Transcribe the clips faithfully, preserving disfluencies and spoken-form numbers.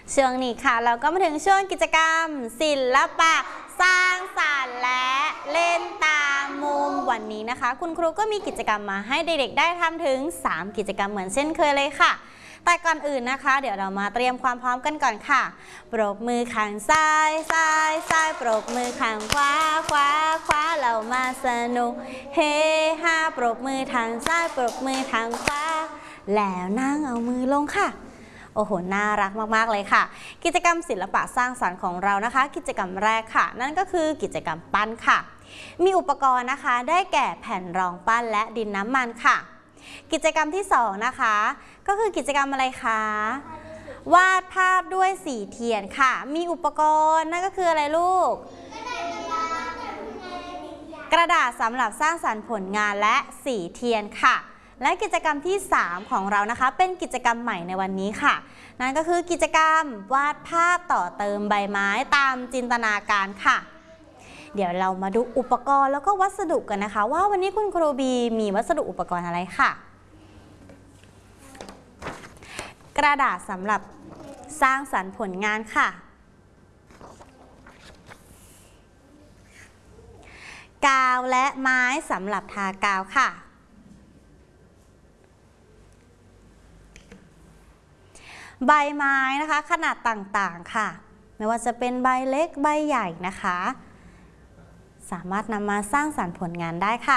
ช่วงนี้ค่ะเราก็มาถึงช่วงกิจกรรมศิลปะสร้างสรรค์และเล่นตามมุมวันนี้นะคะคุณครูก็มีกิจกรรมมาให้เด็กๆได้ทำถึงสามกิจกรรมเหมือนเช่นเคยเลยค่ะแต่ก่อนอื่นนะคะเดี๋ยวเรามาเตรียมความพร้อมกันก่อนค่ะปรบมือข้างซ้ายซ้ายซ้ายปรบมือข้างขวาขวาขวาเรามาสนุกเฮฮาปรบมือทางซ้ายปรบมือทางขวาแล้วนั่งเอามือลงค่ะโอ้โหน่ารักมากๆเลยค่ะกิจกรรมศิลปะสร้างสรรค์ของเรานะคะกิจกรรมแรกค่ะนั่นก็คือกิจกรรมปั้นค่ะมีอุปกรณ์นะคะได้แก่แผ่นรองปั้นและดินน้ำมันค่ะกิจกรรมที่สองนะคะก็คือกิจกรรมอะไรคะวาดภาพด้วยสีเทียนค่ะมีอุปกรณ์นั่นก็คืออะไรลูกกระดาษสำหรับสร้างสรรค์ผลงานและสีเทียนค่ะและกิจกรรมที่สามของเรานะคะเป็นกิจกรรมใหม่ในวันนี้ค่ะนั่นก็คือกิจกรรมวาดภาพต่อเติมใบไม้ตามจินตนาการค่ะเดี๋ยวเรามาดูอุปกรณ์แล้วก็วัสดุกันนะคะว่าวันนี้คุณครูบีมีวัสดุอุปกรณ์อะไรค่ะกระดาษสำหรับสร้างสรรค์ผลงานค่ะกาวและไม้สำหรับทากาวค่ะใบไม้นะคะขนาดต่างๆค่ะไม่ว่าจะเป็นใบเล็กใบใหญ่นะคะสามารถนำมาสร้างสรรค์ผลงานได้ค่ะ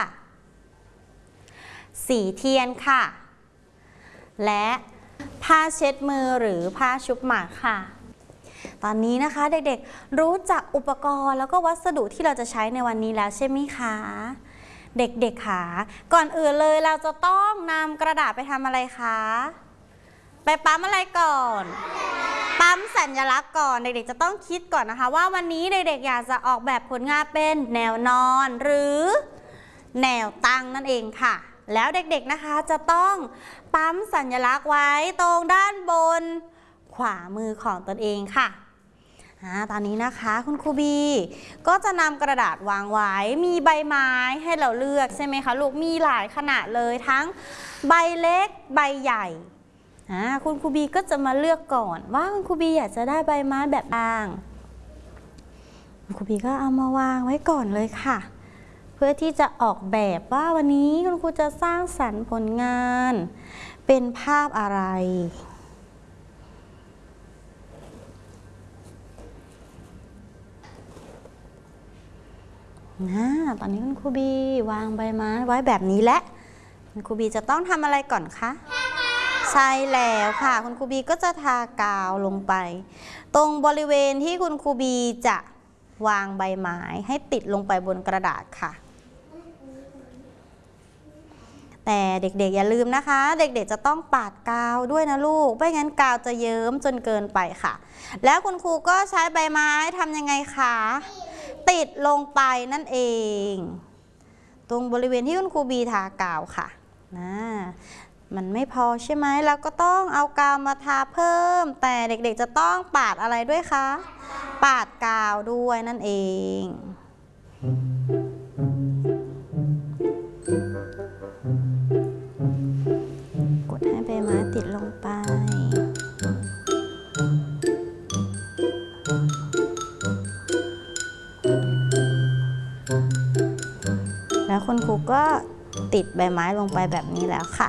สีเทียนค่ะและผ้าเช็ดมือหรือผ้าชุบหมากค่ะตอนนี้นะคะเด็กๆรู้จักอุปกรณ์แล้วก็วัสดุที่เราจะใช้ในวันนี้แล้วใช่ไหมคะเด็กๆค่ะก่อนอื่นเลยเราจะต้องนำกระดาษไปทำอะไรคะไปปั๊มอะไรก่อนปั๊มสัญลักษณ์ก่อนเด็กๆจะต้องคิดก่อนนะคะว่าวันนี้เด็กๆอยากจะออกแบบผลงานเป็นแนวนอนหรือแนวตั้งนั่นเองค่ะแล้วเด็กๆนะคะจะต้องปั๊มสัญลักษณ์ไว้ตรงด้านบนขวามือของตนเองค่ะตอนนี้นะคะคุณครูบีก็จะนำกระดาษวางไว้มีใบไม้ให้เราเลือกใช่ไหมคะลูกมีหลายขนาดเลยทั้งใบเล็กใบใหญ่คุณครูบีก็จะมาเลือกก่อนว่าคุณครูบีอยากจะได้ใบไม้แบบบางคุณครูบีก็เอามาวางไว้ก่อนเลยค่ะเพื่อที่จะออกแบบว่าวันนี้คุณครูจะสร้างสรรค์ผลงานเป็นภาพอะไรนะตอนนี้คุณครูบีวางใบไม้ไว้แบบนี้และคุณครูบีจะต้องทำอะไรก่อนคะใช่แล้วค่ะคุณครูบีก็จะทากาวลงไปตรงบริเวณที่คุณครูบีจะวางใบไม้ให้ติดลงไปบนกระดาษค่ะแต่เด็กๆอย่าลืมนะคะเด็กๆจะต้องปาดกาวด้วยนะลูกไม่งั้นกาวจะเยิ้มจนเกินไปค่ะแล้วคุณครูก็ใช้ใบไม้ทำยังไงคะติดลงไปนั่นเองตรงบริเวณที่คุณครูบีทากาวค่ะนะมันไม่พอใช่ไหมเราก็ต้องเอากาวมาทาเพิ่มแต่เด็กๆจะต้องปาดอะไรด้วยคะปาดกาวด้วยนั่นเองกดให้ใบไม้ติดลงไปแล้วคุณครูก็ติดใบไม้ลงไปแบบนี้แล้วค่ะ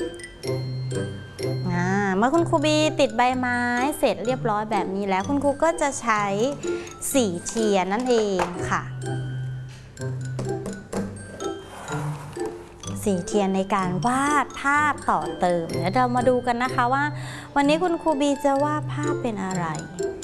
เมื่อคุณครูบีติดใบไม้เสร็จเรียบร้อยแบบนี้แล้วคุณครูก็จะใช้สีเทียนนั่นเองค่ะสีเทียนในการวาดภาพต่อเติมเดี๋ยวเรามาดูกันนะคะว่าวันนี้คุณครูบีจะวาดภาพเป็นอะไร